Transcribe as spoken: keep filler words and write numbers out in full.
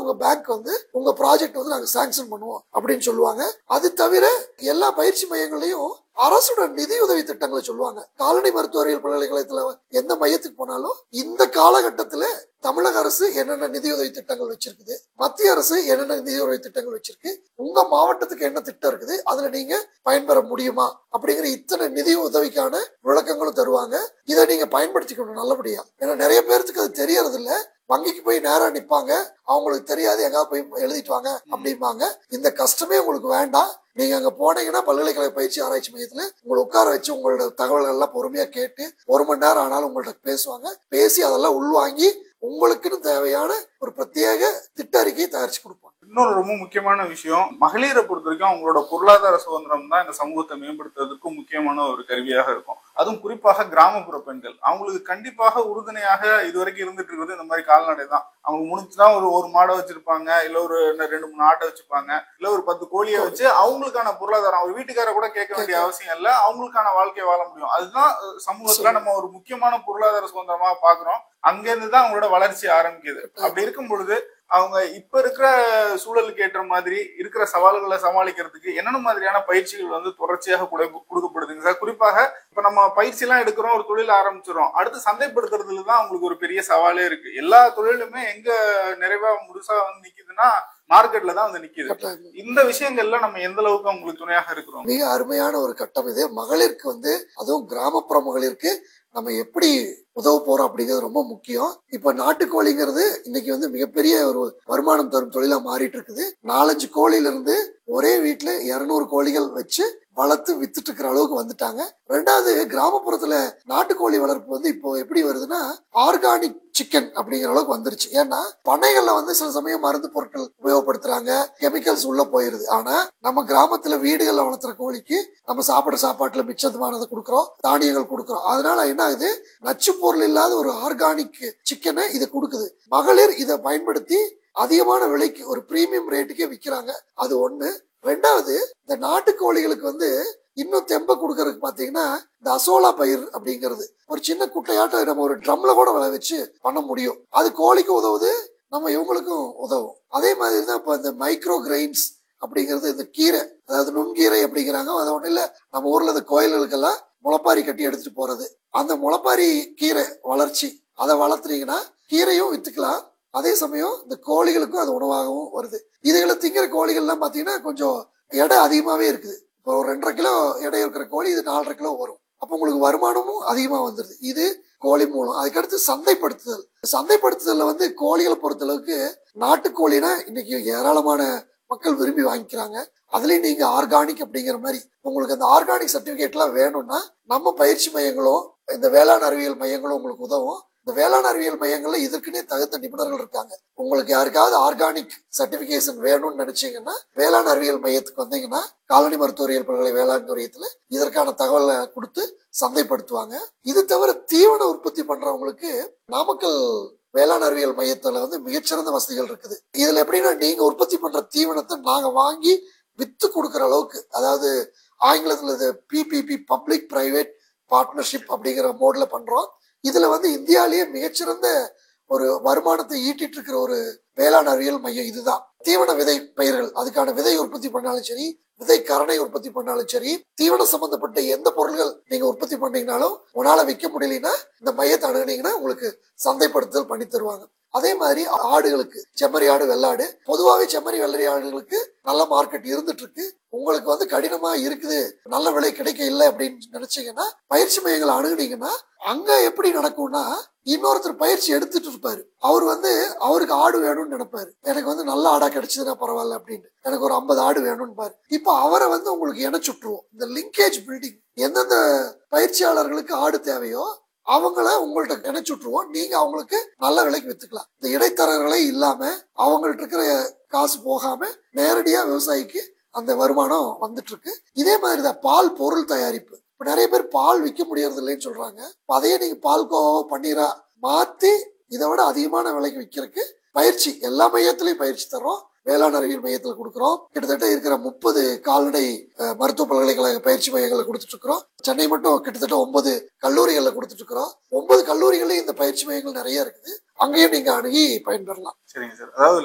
அவங்க பேங்க் வந்து உங்க ப்ராஜெக்ட் வந்து நாங்க சாங்ஷன் பண்ணுவோம் அப்படின்னு சொல்லுவாங்க. அது தவிர எல்லா பயிற்சி மையங்களையும் அரசோட நிதியுதவி திட்டங்களை சொல்லுவாங்க. கால்நடை மருத்துவ அறிவியல் பல்கலைக்கழகத்துல எந்த மையத்துக்கு போனாலும் இந்த காலகட்டத்துல தமிழக அரசு என்னென்ன நிதியுதவி திட்டங்கள் வச்சிருக்குது, மத்திய அரசு என்னென்ன நிதியுதவி திட்டங்கள் வச்சிருக்கு, உங்க மாவட்டத்துக்கு என்ன திட்டம் இருக்குது, அதுல நீங்க பயன்பெற முடியுமா அப்படிங்கிற இத்தனை நிதி உதவிக்கான விளக்கங்களும் தருவாங்க. இதை நீங்க பயன்படுத்திக்கணும் நல்லபடியா. ஏன்னா நிறைய பேருக்கு அது தெரியறது இல்ல. வங்கிக்கு போய் நேரா நிப்பாங்க, அவங்களுக்கு தெரியாது, எங்காவது போய் எழுதிட்டு வாங்க அப்படிம்பாங்க. இந்த கஷ்டமே உங்களுக்கு வேண்டாம். நீங்க அங்க போனீங்கன்னா பல்கலைக்கழக பயிற்சி ஆராய்ச்சி மையத்துல உங்களை உட்கார வச்சு உங்களோட தகவல்கள் எல்லாம் பொறுமையா கேட்டு ஒரு மணி நேரம் ஆனாலும் உங்கள்ட்ட பேசுவாங்க. பேசி அதெல்லாம் உள்வாங்கி உங்களுக்குன்னு தேவையான ஒரு பிரத்யேக திட்ட அறிக்கையை தயாரிச்சு கொடுப்பாங்க. இன்னொரு ரொம்ப முக்கியமான விஷயம், மகளிரை பொறுத்த வரைக்கும் அவங்களோட பொருளாதார சுதந்திரம் தான் இந்த சமூகத்தை மேம்படுத்துறதுக்கு முக்கியமான ஒரு கருவியாக இருக்கும். அதுவும் குறிப்பாக கிராமப்புற பெண்கள் அவங்களுக்கு கண்டிப்பாக உறுதுணையாக இதுவரைக்கும் இருந்துட்டு இருக்கிறது இந்த மாதிரி கால்நடை தான். அவங்க முடிச்சுதான் ஒரு ஒரு மாடை வச்சிருப்பாங்க, இல்ல ஒரு ரெண்டு மூணு ஆட்டை வச்சுப்பாங்க, இல்ல ஒரு பத்து கோழியை வச்சு அவங்களுக்கான பொருளாதாரம் ஒரு வீட்டுக்கார கூட கேட்க வேண்டிய அவசியம் இல்லை, அவங்களுக்கான வாழ்க்கையை வாழ முடியும். அதுதான் சமூகத்துல நம்ம ஒரு முக்கியமான பொருளாதார சுதந்திரமா பாக்குறோம். அங்க இருந்து தான் அவங்களோட வளர்ச்சி ஆரம்பிக்குது. அப்படி இருக்கும் பொழுது அவங்க இப்ப இருக்கிற சூழலுக்கு ஏற்ற மாதிரி இருக்கிற சவால்களை சமாளிக்கிறதுக்கு என்னென்ன மாதிரியான பயிற்சிகள் வந்து தொடர்ச்சியாக கொடுக்கப்படுதுங்க சார்? குறிப்பாக இப்ப நம்ம பயிற்சி எல்லாம் எடுக்கிறோம், ஒரு தொழில் ஆரம்பிச்சிடும், அடுத்து சந்தைப்படுத்துறதுல தான் அவங்களுக்கு ஒரு பெரிய சவாலே இருக்கு. எல்லா தொழிலுமே எங்க நிறைவா முழுசா வந்து நிக்குதுன்னா மார்க்கெட்ல தான் வந்து நிக்குது. இந்த விஷயங்கள்ல நம்ம எந்த அளவுக்கு அவங்களுக்கு துணையாக இருக்கிறோம்? மிக அருமையான ஒரு கட்டம் இது. மகளிருக்கு வந்து அதுவும் கிராமப்புற மகளிருக்கு நம்ம எப்படி உதவ போறோம் அப்படிங்கிறது ரொம்ப முக்கியம். இப்ப நாட்டுக்கோழிங்கிறது இன்னைக்கு வந்து மிகப்பெரிய ஒரு வருமானம் தரும் தொழிலா மாறிட்டு இருக்குது. நாலஞ்சு கோழில இருந்து ஒரே வீட்டுல இருநூறு கோழிகள் வச்சு வளர்த்து வித்துட்டு இருக்கிற அளவுக்கு வந்துட்டாங்க. ரெண்டாவது, கிராமப்புறத்துல நாட்டுக்கோழி வளர்ப்பு வந்து இப்போ எப்படி வருதுன்னா ஆர்கானிக் சிக்கன் அப்படிங்கிற அளவுக்கு வந்துருச்சு. ஏன்னா பண்ணைகள்ல வந்து சில சமயம் மருந்து பொருட்கள் உபயோகப்படுத்துறாங்க, கெமிக்கல்ஸ் உள்ள போயிருது. ஆனா நம்ம கிராமத்துல வீடுகள்ல வளர்த்துற கோழிக்கு நம்ம சாப்பிட சாப்பாட்டுல மிச்சமானதை கொடுக்குறோம், தானியங்கள் கொடுக்குறோம். அதனால என்ன ஆகுது, நச்சு பொருள் இல்லாத ஒரு ஆர்கானிக் சிக்கனை இது கொடுக்குது. மகளிர் இதை பயன்படுத்தி அதிகமான விலைக்கு ஒரு பிரீமியம் ரேட்டுக்கே விற்கிறாங்க. அது ஒண்ணு. ரெண்டாவது, இந்த நாட்டுக்கோழிகளுக்கு வந்து இன்னும் தெம்ப கொடுக்கறதுக்கு பாத்தீங்கன்னா இந்த அசோலா பயிர் அப்படிங்கிறது ஒரு சின்ன குட்டையாட்ட நம்ம ஒரு ட்ரம்ல கூட விளை வச்சு பண்ண முடியும். அது கோழிக்கு உதவுது, நம்ம இவங்களுக்கும் உதவும். அதே மாதிரி தான் இப்ப இந்த மைக்ரோ கிரெயின்ஸ் அப்படிங்கிறது இந்த கீரை, அதாவது நுண்கீரை அப்படிங்கிறாங்க. அது ஒண்ணு இல்ல, நம்ம ஊர்ல இந்த கோயில்களுக்கெல்லாம் முளைப்பாரி கட்டி எடுத்துட்டு போறது. அந்த முளைப்பாரி கீரை வளர்ச்சி அதை வளர்த்துனீங்கன்னா கீரையும் வித்துக்கலாம், அதே சமயம் இந்த கோழிகளுக்கும் அது உணவாகவும் வருது. இதுகளை திங்கிற கோழிகள் எல்லாம் பாத்தீங்கன்னா கொஞ்சம் எடை அதிகமாவே இருக்குது. இப்போ ஒரு ரெண்டரை கிலோ எடை இருக்கிற கோழி இது நாலரை கிலோ வரும். அப்ப உங்களுக்கு வருமானமும் அதிகமா வந்துருது. இது கோழி மூலம். அதுக்கடுத்து சந்தைப்படுத்துதல். சந்தைப்படுத்துதல்ல வந்து கோழிகளை பொறுத்த அளவுக்கு நாட்டுக்கோழினா இன்னைக்கு ஏராளமான மக்கள் விரும்பி வாங்கிக்கிறாங்க. அதுலயும் நீங்க ஆர்கானிக் அப்படிங்கிற மாதிரி உங்களுக்கு அந்த ஆர்கானிக் சர்டிபிகேட் எல்லாம் வேணும்னா நம்ம பயிற்சி மையங்களும் இந்த வேளாண் அறிவியல் மையங்களும் உங்களுக்கு உதவும். இந்த வேளாண் அறிவியல் மையங்கள்ல இதுக்குன்னே தகுந்த நிபுணர்கள் இருக்காங்க. உங்களுக்கு யாருக்காவது ஆர்கானிக் சர்டிபிகேஷன் வேணும்னு நினைச்சீங்கன்னா வேளாண் அறிவியல் மையத்துக்கு வந்தீங்கன்னா கால்நடை மருத்துவரியல் பல்கலை வேளாண் துறையத்துல இதற்கான தகவலை கொடுத்து சந்தைப்படுத்துவாங்க. இது தவிர தீவன உற்பத்தி பண்றவங்களுக்கு நாமக்கல் வேளாண் அறிவியல் மையத்துல வந்து மிகச்சிறந்த வசதிகள் இருக்குது. இதுல எப்படின்னா நீங்க உற்பத்தி பண்ற தீவனத்தை நாங்க வாங்கி வித்து கொடுக்கற அளவுக்கு, அதாவது ஆங்கிலத்துல இது பிபிபி பப்ளிக் பிரைவேட் பார்ட்னர்ஷிப் அப்படிங்கிற மோட்ல பண்றோம். இதுல வந்து இந்தியாலேயே மிகச்சிறந்த ஒரு வருமானத்தை ஈட்டிட்டு இருக்கிற ஒரு வேளாண் அறிவியல் மையம் இதுதான். தீவன விதை பயிர்கள், அதுக்கான விதை உற்பத்தி பண்ணாலும் சரி, விதை கரணை உற்பத்தி பண்ணாலும் சரி, தீவன சம்பந்தப்பட்ட எந்த பொருள்கள் நீங்க உற்பத்தி பண்ணீங்கனாலும் உன்னால விற்க முடியலன்னா இந்த மையத்தை அணுகுனீங்கன்னா உங்களுக்கு சந்தைப்படுத்துதல் பண்ணி தருவாங்க. அதே மாதிரி ஆடுகளுக்கு செம்மறி ஆடு, வெள்ளாடு, பொதுவாகவே செம்மறி வெள்ளரி ஆடுகளுக்கு நல்ல மார்க்கெட் இருந்துட்டு இருக்கு. உங்களுக்கு வந்து கடினமா இருக்குது, நல்ல விலை கிடைக்க இல்லை அப்படின்னு நினைச்சீங்கன்னா பயிற்சி மையங்களை அணுகுனீங்கன்னா அங்க எப்படி நடக்கும்னா இன்னொருத்தர் பயிற்சி எடுத்துட்டு இருப்பாரு. அவர் வந்து அவருக்கு ஆடு வேணும்னு நினைப்பாரு, எனக்கு வந்து நல்ல ஆடா கிடைச்சதுன்னா பரவாயில்ல அப்படின்னு, எனக்கு ஒரு ஐம்பது ஆடு வேணும்னு பாரு. இப்ப அவரை வந்து உங்களுக்கு இணைச்சுட்டுருவோம். இந்த லிங்கேஜ் பில்டிங், எந்தெந்த பயிற்சியாளர்களுக்கு ஆடு தேவையோ அவங்கள உங்கள்ட்ட இணைச்சுட்டுருவோம். நீங்க அவங்களுக்கு நல்ல விலைக்கு வித்துக்கலாம். இந்த இடைத்தரகர்களே இல்லாம அவங்கள்ட்ட இருக்கிற காசு போகாம நேரடியா விவசாயிக்கு அந்த வருமானம் வந்துட்டு இருக்கு. இதே மாதிரிதான் பால் பொருள் தயாரிப்பு. இப்ப நிறைய பேர் பால் விற்க முடியறது இல்லைன்னு சொல்றாங்க. அதையே நீங்க பால் கோவா பன்னீரா மாத்தி இதை விட அதிகமான விலைக்கு விற்கிறதுக்கு பயிற்சி எல்லா மையத்திலையும் பயிற்சி தர்றோம். வேளாண் அறிவியல் மையத்துல கொடுக்குறோம். கிட்டத்தட்ட இருக்கிற முப்பது கால்நடை மருத்துவ பல்கலைக்கழக பயிற்சி மையங்களை கொடுத்துட்டு இருக்கிறோம். சென்னை மட்டும் கிட்டத்தட்ட ஒன்பது கல்லூரிகள்ல கொடுத்துட்டு இருக்கிறோம். ஒன்பது கல்லூரிகள்லயும் இந்த பயிற்சி மையங்கள் நிறைய இருக்குது. அங்கேயும் நீங்க அணுகி பயன்பெறலாம். சரிங்க சார். அதாவது